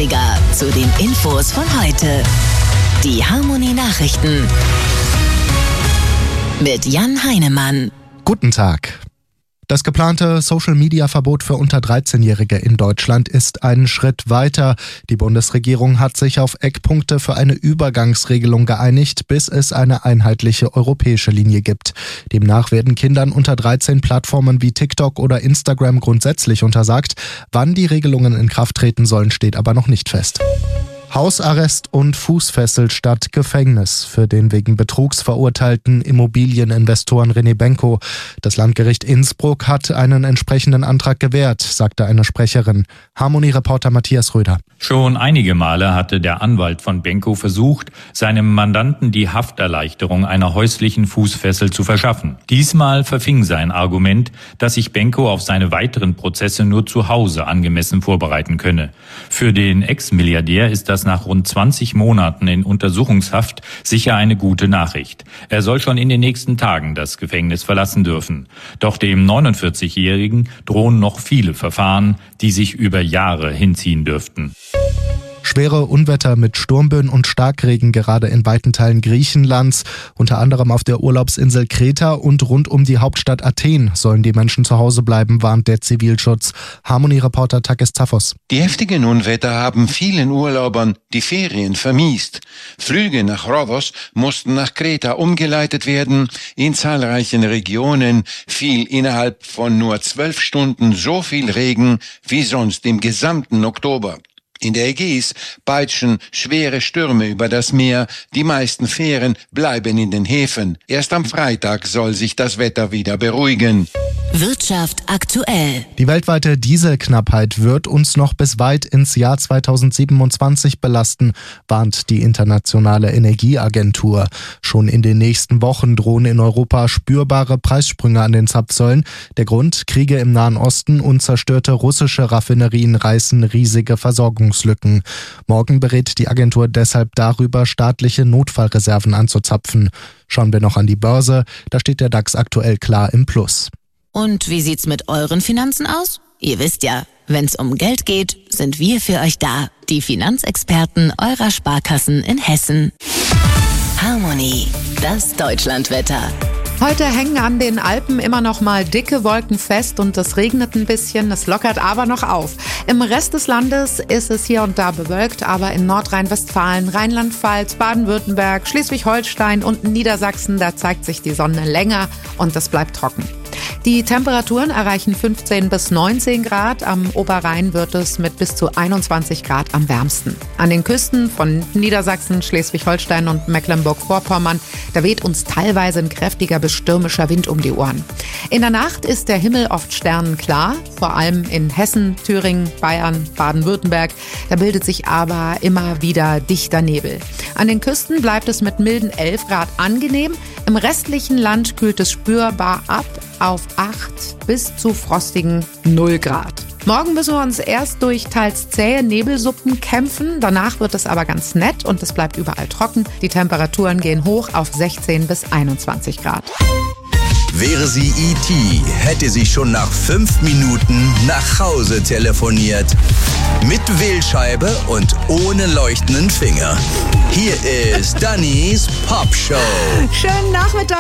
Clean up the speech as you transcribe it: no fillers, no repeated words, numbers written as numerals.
20er zu den Infos von heute. Die Harmony Nachrichten mit Jan Heinemann. Guten Tag. Das geplante Social-Media-Verbot für unter 13-Jährige in Deutschland ist ein Schritt weiter. Die Bundesregierung hat sich auf Eckpunkte für eine Übergangsregelung geeinigt, bis es eine einheitliche europäische Linie gibt. Demnach werden Kindern unter 13 Plattformen wie TikTok oder Instagram grundsätzlich untersagt. Wann die Regelungen in Kraft treten sollen, steht aber noch nicht fest. Hausarrest und Fußfessel statt Gefängnis für den wegen Betrugs verurteilten Immobilieninvestoren René Benko. Das Landgericht Innsbruck hat einen entsprechenden Antrag gewährt, sagte eine Sprecherin. Harmony-Reporter Matthias Röder. Schon einige Male hatte der Anwalt von Benko versucht, seinem Mandanten die Hafterleichterung einer häuslichen Fußfessel zu verschaffen. Diesmal verfing sein Argument, dass sich Benko auf seine weiteren Prozesse nur zu Hause angemessen vorbereiten könne. Für den Ex-Milliardär ist das nach rund 20 Monaten in Untersuchungshaft sicher eine gute Nachricht. Er soll schon in den nächsten Tagen das Gefängnis verlassen dürfen. Doch dem 49-Jährigen drohen noch viele Verfahren, die sich über Jahre hinziehen dürften. Schwere Unwetter mit Sturmböen und Starkregen gerade in weiten Teilen Griechenlands. Unter anderem auf der Urlaubsinsel Kreta und rund um die Hauptstadt Athen sollen die Menschen zu Hause bleiben, warnt der Zivilschutz. Harmony-Reporter Takis Zaphos. Die heftigen Unwetter haben vielen Urlaubern die Ferien vermiest. Flüge nach Rhodos mussten nach Kreta umgeleitet werden. In zahlreichen Regionen fiel innerhalb von nur 12 Stunden so viel Regen wie sonst im gesamten Oktober. In der Ägäis peitschen schwere Stürme über das Meer. Die meisten Fähren bleiben in den Häfen. Erst am Freitag soll sich das Wetter wieder beruhigen. Wirtschaft aktuell. Die weltweite Dieselknappheit wird uns noch bis weit ins Jahr 2027 belasten, warnt die Internationale Energieagentur. Schon in den nächsten Wochen drohen in Europa spürbare Preissprünge an den Zapfsäulen. Der Grund: Kriege im Nahen Osten und zerstörte russische Raffinerien reißen riesige Versorgungslücken. Morgen berät die Agentur deshalb darüber, staatliche Notfallreserven anzuzapfen. Schauen wir noch an die Börse. Da steht der DAX aktuell klar im Plus. Und wie sieht's mit euren Finanzen aus? Ihr wisst ja, wenn's um Geld geht, sind wir für euch da. Die Finanzexperten eurer Sparkassen in Hessen. Harmony, das Deutschlandwetter. Heute hängen an den Alpen immer noch mal dicke Wolken fest und es regnet ein bisschen, es lockert aber noch auf. Im Rest des Landes ist es hier und da bewölkt, aber in Nordrhein-Westfalen, Rheinland-Pfalz, Baden-Württemberg, Schleswig-Holstein und Niedersachsen, da zeigt sich die Sonne länger und es bleibt trocken. Die Temperaturen erreichen 15 bis 19 Grad. Am Oberrhein wird es mit bis zu 21 Grad am wärmsten. An den Küsten von Niedersachsen, Schleswig-Holstein und Mecklenburg-Vorpommern, da weht uns teilweise ein kräftiger bis stürmischer Wind um die Ohren. In der Nacht ist der Himmel oft sternenklar, vor allem in Hessen, Thüringen, Bayern, Baden-Württemberg. Da bildet sich aber immer wieder dichter Nebel. An den Küsten bleibt es mit milden 11 Grad angenehm. Im restlichen Land kühlt es spürbar ab auf 8 bis zu frostigen 0 Grad. Morgen müssen wir uns erst durch teils zähe Nebelsuppen kämpfen. Danach wird es aber ganz nett und es bleibt überall trocken. Die Temperaturen gehen hoch auf 16 bis 21 Grad. Wäre sie E.T., hätte sie schon nach 5 Minuten nach Hause telefoniert. Mit Wählscheibe und ohne leuchtenden Finger. Hier ist Dannys Popshow. Schönen Nachmittag.